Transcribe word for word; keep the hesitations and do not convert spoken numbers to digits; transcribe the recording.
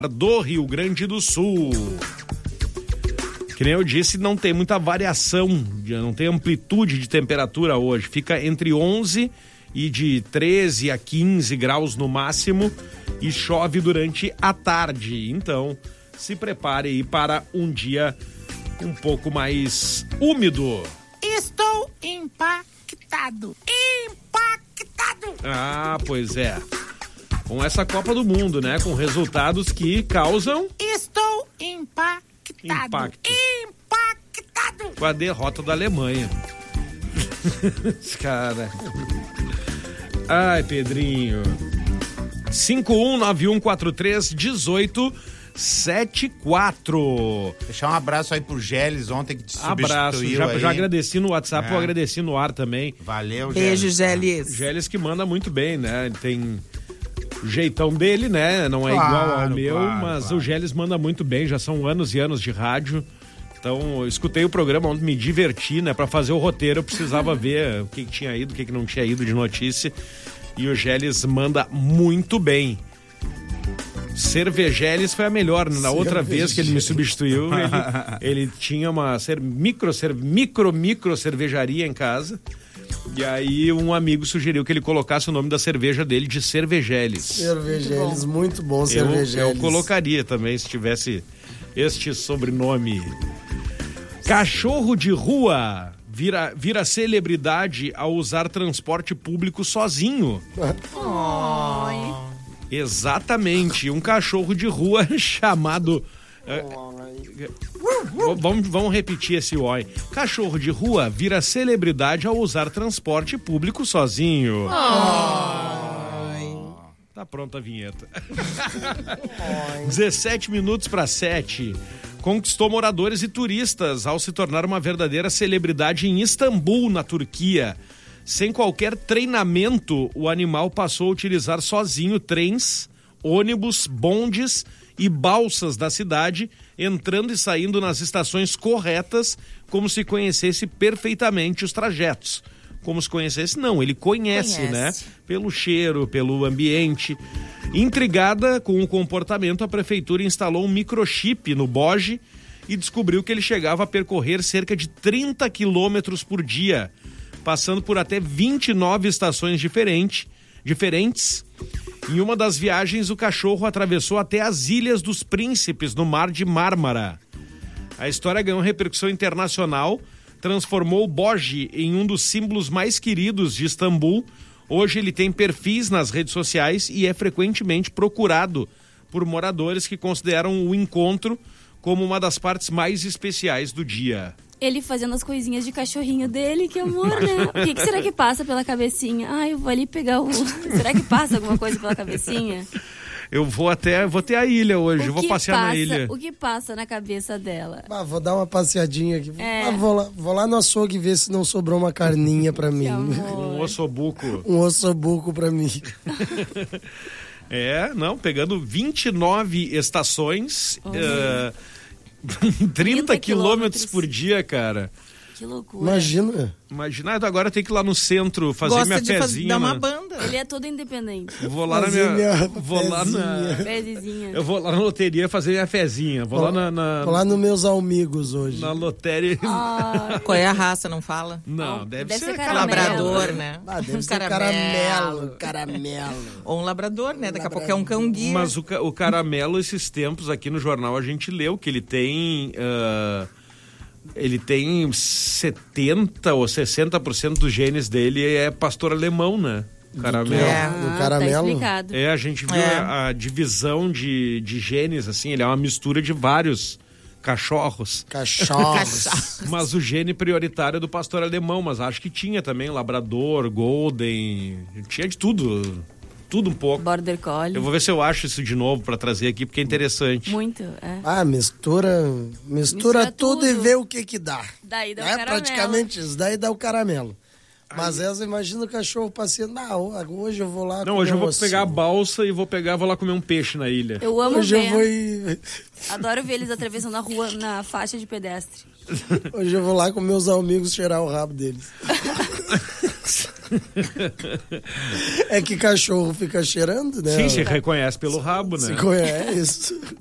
do Rio Grande do Sul. Que nem eu disse, não tem muita variação, não tem amplitude de temperatura hoje. Fica entre onze e de treze a quinze graus no máximo e chove durante a tarde. Então, se prepare aí para um dia um pouco mais úmido. Estou impactado. Impactado. Ah, pois é. Com essa Copa do Mundo, né? Com resultados que causam... Estou impactado. Impacto. Impactado. Com a derrota da Alemanha. Cara. Ai, Pedrinho. cinco um nove um quatro três um oito sete quatro. Deixar um abraço aí pro Geles ontem que te substituiu. Abraço. Já, aí. já agradeci no WhatsApp, É. eu agradeci no ar também. Valeu, Beijo, Geles. Geles. Geles que manda muito bem, né? Ele tem o jeitão dele, né? Não é Claro, igual ao meu, claro, mas claro. o Geles manda muito bem, já são anos e anos de rádio. Então, eu escutei o programa ontem, me diverti, né? Pra fazer o roteiro, eu precisava ver o que, que tinha ido, o que, que não tinha ido de notícia. E o Geles manda muito bem. Cervejeles foi a melhor, né? Na outra vez que ele me substituiu, ele, ele tinha uma cer- micro, cer- micro, micro cervejaria em casa. E aí um amigo sugeriu que ele colocasse o nome da cerveja dele de Cervejeles. Cervejeles, muito bom, Eu, Cervejeles. eu colocaria também se tivesse este sobrenome. Cachorro de rua vira, vira celebridade ao usar transporte público sozinho. Exatamente, um cachorro de rua chamado... eh, vamos, vamos repetir esse oi. Cachorro de rua vira celebridade ao usar transporte público sozinho. Tá pronta a vinheta. dezessete minutos para sete. Conquistou moradores e turistas ao se tornar uma verdadeira celebridade em Istambul, na Turquia. Sem qualquer treinamento, o animal passou a utilizar sozinho trens, ônibus, bondes e balsas da cidade, entrando e saindo nas estações corretas, como se conhecesse perfeitamente os trajetos. Como se conhecesse, não, ele conhece, Conhece. né? Pelo cheiro, pelo ambiente. Intrigada com o comportamento, a prefeitura instalou um microchip no boje e descobriu que ele chegava a percorrer cerca de trinta quilômetros por dia, passando por até vinte e nove estações diferente, diferentes. Em uma das viagens, o cachorro atravessou até as Ilhas dos Príncipes, no Mar de Mármara. A história ganhou repercussão internacional, transformou o boje em um dos símbolos mais queridos de Istambul. Hoje ele tem perfis nas redes sociais e é frequentemente procurado por moradores que consideram o encontro como uma das partes mais especiais do dia. Ele fazendo as coisinhas de cachorrinho dele, que amor, né? O que, que será que passa pela cabecinha? Ah, eu vou ali pegar o... Será que passa alguma coisa pela cabecinha? Eu vou até, vou ter a ilha hoje, O eu vou que passear passa, na ilha. O que passa na cabeça dela? Ah, vou dar uma passeadinha aqui. É. Ah, vou, lá, vou lá no açougue ver se não sobrou uma carninha pra mim. Um ossobuco. Um ossobuco pra mim. É, não, pegando vinte e nove estações, uh, trinta quilômetros por dia, cara. Que loucura. Imagina. Imagina, agora eu tenho que ir lá no centro fazer Gosta minha de faz- fezinha. dar uma né? banda. Ele é todo independente. Eu vou lá Fazer na minha. minha Vou lá na. Fezinha. Eu vou lá na loteria fazer minha fezinha. Vou lá na. na Vou lá nos meus amigos hoje. Na loteria. Ah, Qual é a raça, não fala? Não, deve, deve ser, ser caramelo. Labrador, né? Ah, deve Um ser caramelo. Caramelo. Ou um labrador, né? Daqui a pouco é um cão guia. Mas o, ca- o caramelo, esses tempos aqui no jornal, a gente leu que ele tem. ah, ele tem setenta ou sessenta por cento dos genes dele é pastor alemão, né? O caramelo. É. No tá caramelo. explicado. É, a gente viu É. a, a divisão de, de genes, assim, ele é uma mistura de vários cachorros. Cachorros. Mas o gene prioritário é do pastor alemão, mas acho que tinha também labrador, golden, tinha de tudo, tudo um pouco. Border Collie. Eu vou ver se eu acho isso de novo pra trazer aqui, porque é interessante. Muito, é. Ah, mistura, mistura, Mistura tudo, e tudo. vê o que que dá. Daí dá o É caramelo. praticamente isso, daí dá o caramelo. Mas essa, imagina o cachorro passeando. Ah, hoje eu vou lá Não, comer hoje eu um vou ossinho. pegar a balsa e vou pegar, vou lá comer um peixe na ilha. Eu amo Hoje ver. eu vou ir... Adoro ver eles atravessando a rua na faixa de pedestre. Hoje eu vou lá com meus amigos cheirar o rabo deles. É que cachorro fica cheirando, né? Sim, se reconhece pelo rabo, né? Se conhece.